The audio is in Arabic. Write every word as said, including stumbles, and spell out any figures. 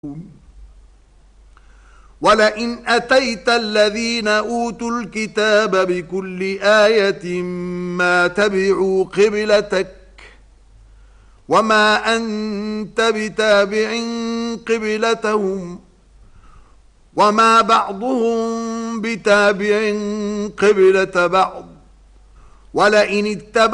ولئن أتيت الذين أوتوا الكتاب بكل آية ما تبعوا قبلتك وما أنت بتابع قبلتهم وما بعضهم بتابع قبلة بعض ولئن اتبعت